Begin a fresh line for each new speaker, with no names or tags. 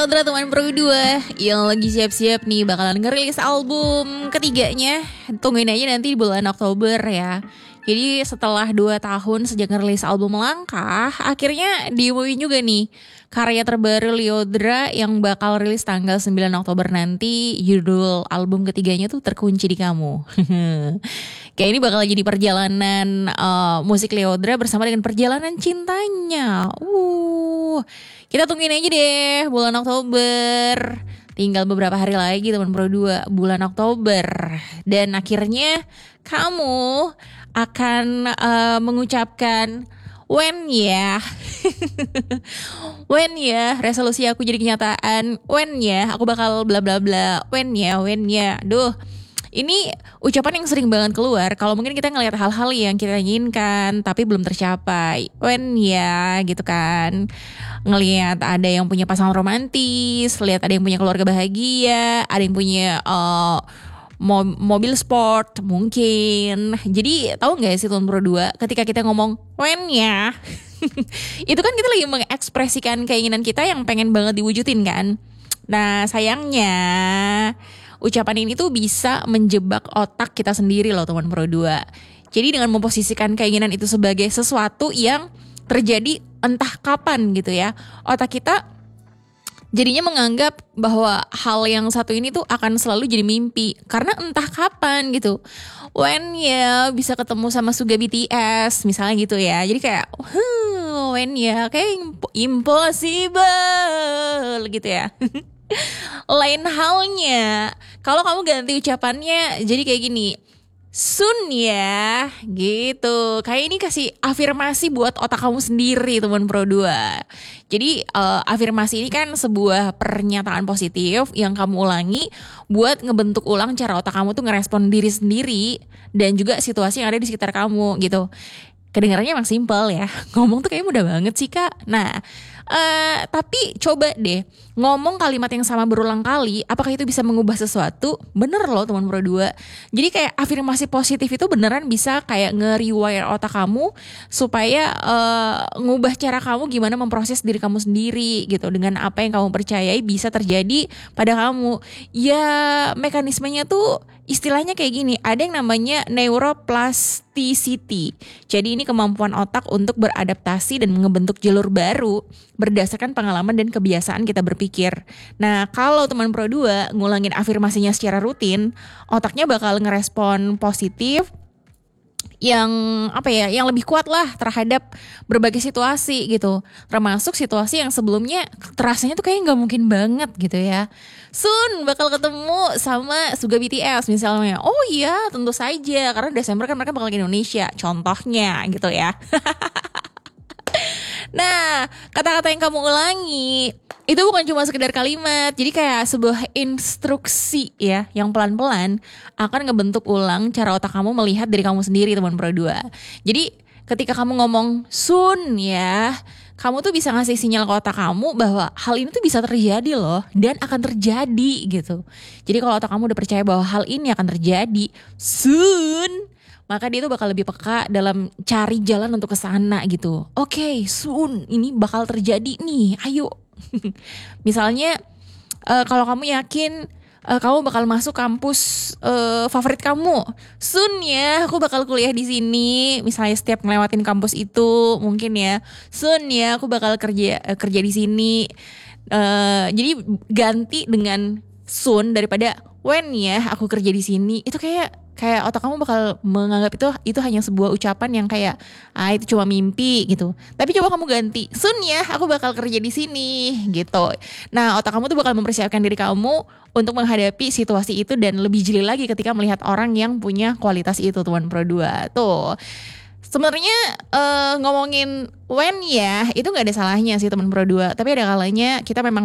Saudara teman Pro 2 yang lagi siap-siap nih bakalan ngerilis album ketiganya. Tungguin aja nanti di bulan Oktober ya. Jadi setelah 2 tahun sejak ngerilis album Melangkah, akhirnya diumumin juga nih karya terbaru Lyodra yang bakal rilis tanggal 9 Oktober nanti. Judul album ketiganya tuh Terkunci di Kamu. Kayak ini bakal jadi perjalanan musik Lyodra bersama dengan perjalanan cintanya. Kita tungguin aja deh bulan Oktober. Tinggal beberapa hari lagi teman Pro 2 bulan Oktober. Dan akhirnya kamu akan mengucapkan when ya. When ya resolusi aku jadi kenyataan. When ya aku bakal bla bla bla. When ya. Duh. Ini ucapan yang sering banget keluar kalau mungkin kita ngelihat hal-hal yang kita inginkan tapi belum tercapai. When ya gitu kan. Ngelihat ada yang punya pasangan romantis, lihat ada yang punya keluarga bahagia, ada yang punya mobil sport mungkin. Jadi tahu nggak sih Tuan Pro 2 ketika kita ngomong when ya itu kan kita lagi mengekspresikan keinginan kita yang pengen banget diwujudin kan. Nah sayangnya ucapan ini tuh bisa menjebak otak kita sendiri loh teman Pro 2. Jadi dengan memposisikan keinginan itu sebagai sesuatu yang terjadi entah kapan gitu ya, otak kita jadinya menganggap bahwa hal yang satu ini tuh akan selalu jadi mimpi karena entah kapan gitu. When ya bisa ketemu sama Suga BTS misalnya gitu ya. Jadi kayak when ya kayak impossible gitu ya. Lain halnya kalau kamu ganti ucapannya jadi kayak gini, soon ya gitu. Kayak ini kasih afirmasi buat otak kamu sendiri teman Pro 2. Jadi afirmasi ini kan sebuah pernyataan positif yang kamu ulangi buat ngebentuk ulang cara otak kamu tuh ngerespon diri sendiri dan juga situasi yang ada di sekitar kamu gitu. Kedengarannya emang simpel ya. Ngomong tuh kayaknya mudah banget sih Kak. Nah tapi coba deh ngomong kalimat yang sama berulang kali, apakah itu bisa mengubah sesuatu? Bener loh teman Pro 2. Jadi kayak afirmasi positif itu beneran bisa kayak nge-rewire otak kamu supaya ngubah cara kamu gimana memproses diri kamu sendiri gitu. Dengan apa yang kamu percayai bisa terjadi pada kamu. Ya mekanismenya tuh istilahnya kayak gini, ada yang namanya neuroplasticity. Jadi ini kemampuan otak untuk beradaptasi dan ngebentuk jalur baru berdasarkan pengalaman dan kebiasaan kita berpikir. Nah, kalau teman Pro 2 ngulangin afirmasinya secara rutin, otaknya bakal ngerespon positif yang yang lebih kuat lah terhadap berbagai situasi gitu, termasuk situasi yang sebelumnya terasanya tuh kayak nggak mungkin banget gitu ya. Soon bakal ketemu sama Suga BTS misalnya. Oh iya tentu saja karena Desember kan mereka bakal ke Indonesia contohnya gitu ya. Nah, kata-kata yang kamu ulangi itu bukan cuma sekedar kalimat. Jadi kayak sebuah instruksi ya, yang pelan-pelan akan ngebentuk ulang cara otak kamu melihat diri kamu sendiri teman Pro 2. Jadi ketika kamu ngomong soon ya, kamu tuh bisa ngasih sinyal ke otak kamu bahwa hal ini tuh bisa terjadi loh dan akan terjadi gitu. Jadi kalau otak kamu udah percaya bahwa hal ini akan terjadi soon, maka dia tuh bakal lebih peka dalam cari jalan untuk ke sana gitu. Oke, soon ini bakal terjadi nih. Ayo. Misalnya kalau kamu yakin kamu bakal masuk kampus favorit kamu, soon ya aku bakal kuliah di sini. Misalnya setiap ngelewatin kampus itu mungkin ya, soon ya aku bakal kerja di sini. Jadi ganti dengan soon daripada when ya aku kerja di sini. Itu kayak otak kamu bakal menganggap itu hanya sebuah ucapan yang kayak itu cuma mimpi gitu. Tapi coba kamu ganti soon ya aku bakal kerja di sini gitu. Nah, otak kamu tuh bakal mempersiapkan diri kamu untuk menghadapi situasi itu dan lebih jeli lagi ketika melihat orang yang punya kualitas itu teman Pro 2. Tuh. Sebenarnya ngomongin when ya itu nggak ada salahnya sih teman Pro 2. Tapi ada kalanya kita memang